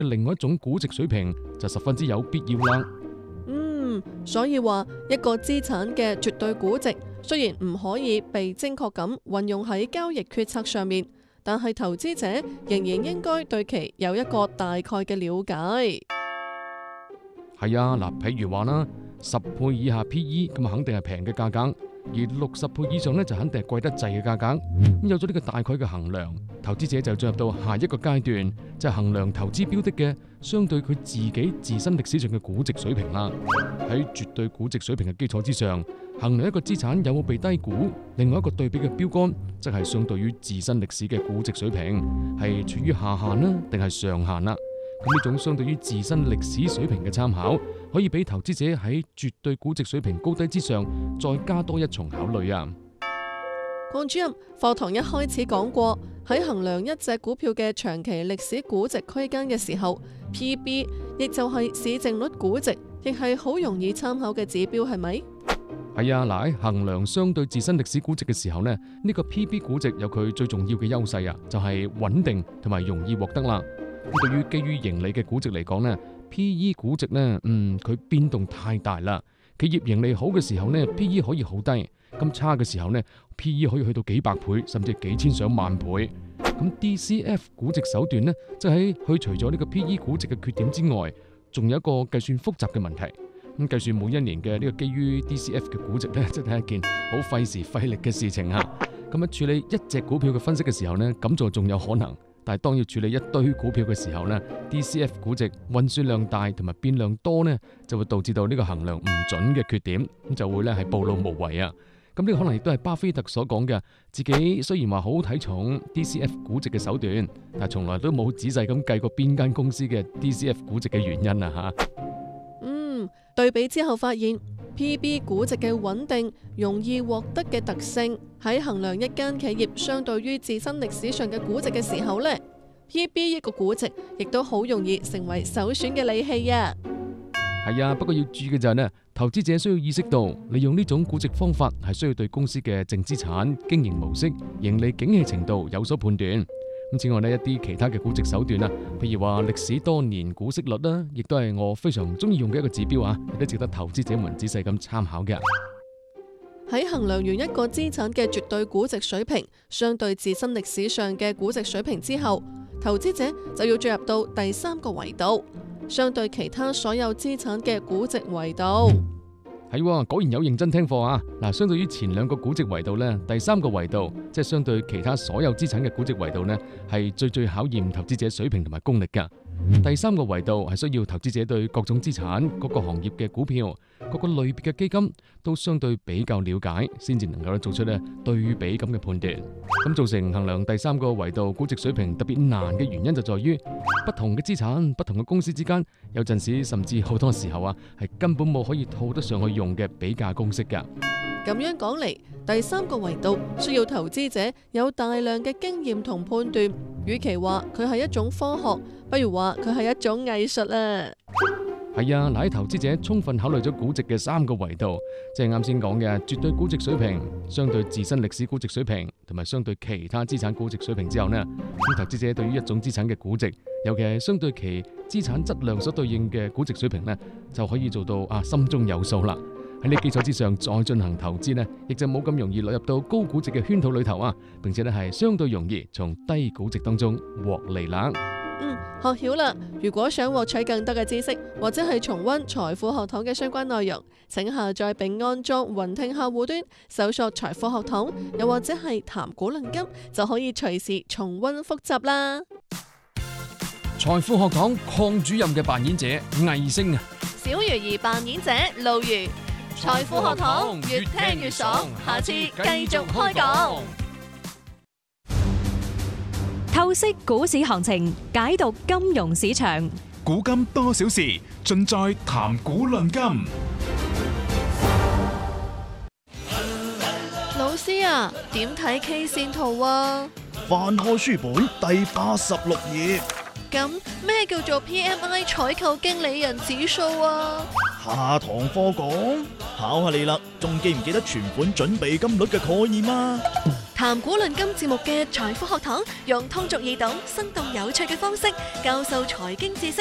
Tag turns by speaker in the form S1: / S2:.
S1: 嘅另外一種估值水平就十分之有必要啦。
S2: 所以話一個資產嘅絕對估值雖然唔可以被精確咁運用喺交易決策上面，但係投資者仍然應該對其有一個大概嘅了解。
S1: 係啊，嗱，譬如話啦，10倍以下 PE 咁肯定係平嘅價格，而60倍以上呢，就肯定係貴得滯嘅價格。咁有咗呢個大概嘅衡量，投資者就進入到下一個階段，就係衡量投資標的嘅相對佢自身歷史上嘅估值水平啦。喺絕對估值水平嘅基礎之上，衡量一個資產有冇被低估。另外一個對比嘅標杆，則係相對於自身歷史嘅估值水平，係處於下限啦，定係上限啦。咁呢種相對於自身歷史水平嘅參考，可以俾投資者喺絕對估值水平高低之上，再加多一重考慮啊。
S2: 鄺主任，課堂一開始講過，喺衡量一隻股票嘅長期歷史估值區間嘅時候 ，P/B 亦就係市淨率估值，亦係好容易參考嘅指標，係咪？
S1: 係啊，嗱，喺衡量相對自身歷史估值嘅時候呢，呢個 P/B 估值有佢最重要嘅優勢啊，就係穩定同埋容易獲得啦。咁對於基於盈利嘅估值嚟講呢， P/E 估值呢，佢變動太大啦。企業盈利好嘅時候呢， P/E 可以好低，咁差嘅時候呢， P/E 可以去到幾百倍，甚至幾千上萬倍。咁 DCF 估值手段呢，即係去除咗呢個 P/E 估值嘅缺點之外，仲有一個計算複雜嘅問題。咁計算每一年嘅呢個基於 DCF 嘅估值呢，真係一件好費時費力嘅事情啊。咁喺處理一隻股票嘅分析嘅時候呢，咁做仲有可能。但係當要處理一堆股票嘅時候呢， DCF 估值運算量大同埋變量多呢，就會導致到呢個衡量唔準嘅缺點，咁就會咧係暴露無遺啊。咁呢個可能亦都係巴菲特所講嘅，自己雖然話好睇重 DCF 估值嘅手段，但係從來都冇仔細咁計過邊間公司嘅 DCF 估值嘅原因啊吓。
S2: 對比之後發現 P/B 估值嘅穩定、容易獲得嘅特性，喺衡量一間企業相對於自身歷史上嘅估值嘅時候呢， P/B 一個估值亦都好容易成為首選嘅利器啊。
S1: 係啊，不過要注意嘅就係呢，投資者需要意識到，利用呢種估值方法係需要對公司嘅淨資產、經營模式、盈利景氣程度有所判斷。咁此外呢，一啲其他嘅估值手段啊，譬如話歷史多年股息率啦，亦都係我非常中意用嘅一個指標啊，亦都值得投資者們仔細咁參考嘅。
S2: 喺衡量完一個資產嘅絕對估值水平相對自身歷史上嘅估值水平之後，投資者就要進入到第三個維度，相對其他所有資產嘅估值維度。
S1: 係，果然有認真聽課啊！嗱，相對於前兩個估值維度呢，第三個維度即係相對其他所有資產嘅估值維度呢，係最考驗投資者水平同埋功力噶。第三個維度係需要投資者對各種資產、各個行業嘅股票、各個類別嘅基金都相對比較了解，先至能夠做出呢對比咁嘅判斷。咁造成衡量第三個維度估值水平特別難嘅原因就在於不同嘅資產、不同嘅公司之間，有陣時甚至好多時候啊，係根本冇可以套得上去用嘅比價公式噶。
S2: 咁樣講嚟，第三個維度需要投資者有大量嘅經驗同判斷，與其話佢係一種科學，不如話佢係一種藝術啊。
S1: 係啊，嗱，喺投資者充分考慮咗估值嘅三個維度，即係啱先講嘅絕對估值水平、相對自身歷史估值水平同埋相對其他資產估值水平之後呢，咁投資者對於一種資產嘅估值，尤其係相對其資產質量所對應嘅估值水平呢，就可以做到心中有數啦。喺呢基礎之上再進行投資呢，亦就冇咁容易落入到高估值嘅圈套裏頭啊，並且呢係相對容易從低估值當中獲利啦。
S2: 學曉啦！如果想獲取更多嘅知識，或者係重溫財富學堂嘅相關內容，請下載並安裝雲聽客戶端，搜索財富學堂，又或者係談股論金，就可以隨時重溫複習啦。
S1: 財富學堂鄺主任嘅扮演者魏星啊，
S2: 小魚兒扮演者路如，財富學堂越聽越爽，下次繼續開講。
S3: 透析股市行情，解讀金融市場，
S4: 古今多少事，盡在談股論金。
S2: 老師啊，點睇 K 線圖啊？
S5: 翻開書本第86頁。
S2: 咁咩叫做 PMI 採購經理人指數啊？
S5: 下堂課講，考下你啦，仲記唔記得存款準備金率嘅概念啊？
S2: 談古論今節目嘅財富學堂，用通俗易懂、生動有趣嘅方式教授財經知識。